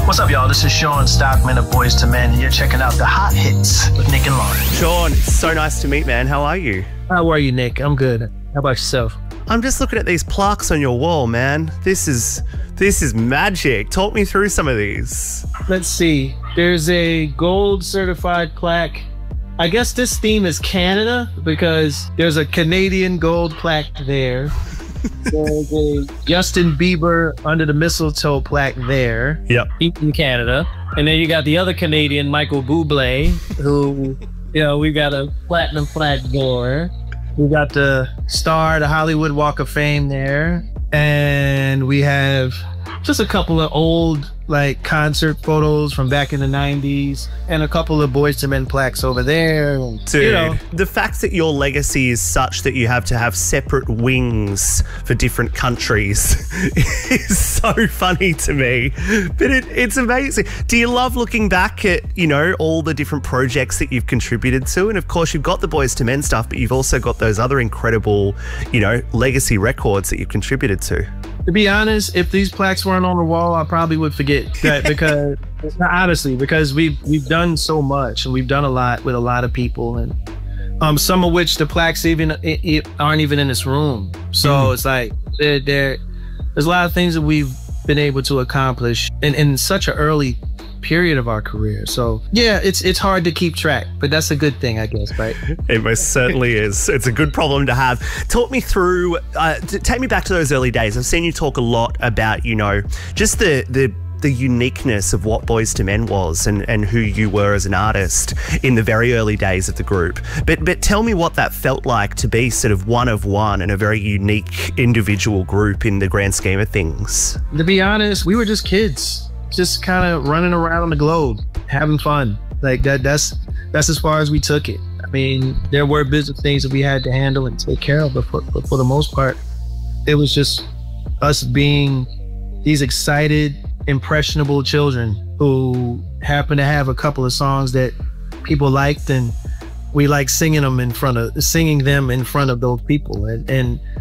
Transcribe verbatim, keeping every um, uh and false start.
What's up, y'all? This is Sean Stockman of Boyz two Men, and you're checking out the Hot Hits with Nick and Lauren. Sean, it's so nice to meet, man. How are you? How are you, Nick? I'm good. How about yourself? I'm just looking at these plaques on your wall, man. This is this is magic. Talk me through some of these. Let's see. There's a gold certified plaque. I guess this theme is Canada because there's a Canadian gold plaque there. There's a Justin Bieber under the mistletoe plaque there. Yep. In Canada. And then you got the other Canadian, Michael Bublé, who, you know, we got a platinum plaque there. We got the star, the Hollywood Walk of Fame there. And we have just a couple of old, like, concert photos from back in the nineties and a couple of Boyz two Men plaques over there. Dude, you know, the fact that your legacy is such that you have to have separate wings for different countries is so funny to me. But it, it's amazing. Do you love looking back at, you know, all the different projects that you've contributed to? And of course, you've got the Boyz two Men stuff, but you've also got those other incredible, you know, legacy records that you've contributed to. To be honest, if these plaques weren't on the wall, I probably would forget that because honestly, because we've we've done so much and we've done a lot with a lot of people, and um, some of which the plaques even it, it aren't even in this room. So mm. it's like there there there's a lot of things that we've been able to accomplish in, in such an early period of our career. So yeah, it's it's hard to keep track, but that's a good thing, I guess, right? It most certainly is. It's a good problem to have. Talk me through, uh, take me back to those early days. I've seen you talk a lot about, you know, just the the the uniqueness of what Boyz two Men was and, and who you were as an artist in the very early days of the group. But but tell me what that felt like to be sort of one of one and a very unique individual group in the grand scheme of things. To be honest, we were just kids. Just kind of running around the globe, having fun. Like that. That's that's as far as we took it. I mean, there were business things that we had to handle and take care of, but for, but for the most part, it was just us being these excited, impressionable children who happened to have a couple of songs that people liked, and we like singing them in front of singing them in front of those people. And, and